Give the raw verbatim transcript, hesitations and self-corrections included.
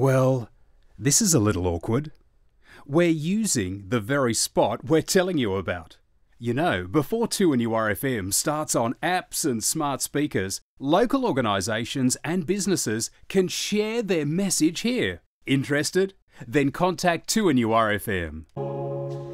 Well, this is a little awkward. We're using the very spot we're telling you about. You know, before two N U R F M starts on apps and smart speakers, local organisations and businesses can share their message here. Interested? Then contact two N U R F M.